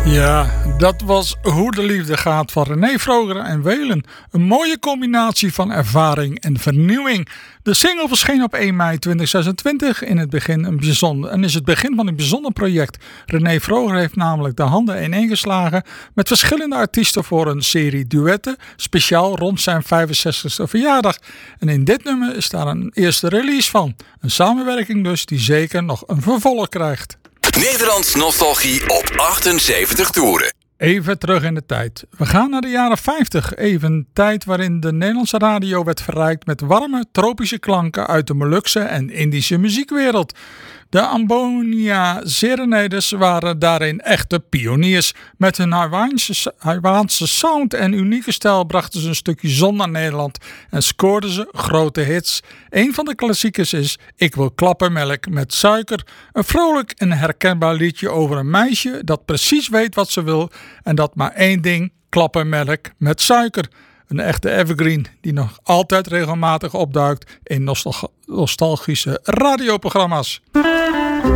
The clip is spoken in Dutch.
Ja, dat was Hoe de Liefde Gaat van René Vroger en Welen. Een mooie combinatie van ervaring en vernieuwing. De single verscheen op 1 mei 2026 in het begin is het begin van een bijzonder project. René Vroger heeft namelijk de handen ineengeslagen met verschillende artiesten voor een serie duetten, speciaal rond zijn 65e verjaardag. En in dit nummer is daar een eerste release van. Een samenwerking dus die zeker nog een vervolg krijgt. Nederlands nostalgie op 78 toeren. Even terug in de tijd. We gaan naar de jaren 50. Even een tijd waarin de Nederlandse radio werd verrijkt met warme tropische klanken uit de Molukse en Indische muziekwereld. De Ambonia Serenades waren daarin echte pioniers. Met hun Hawaanse sound en unieke stijl brachten ze een stukje zon naar Nederland en scoorden ze grote hits. Een van de klassiekers is Ik wil klappermelk met suiker. Een vrolijk en herkenbaar liedje over een meisje dat precies weet wat ze wil en dat maar één ding, klappermelk met suiker. Een echte evergreen die nog altijd regelmatig opduikt in nostalgische radioprogramma's.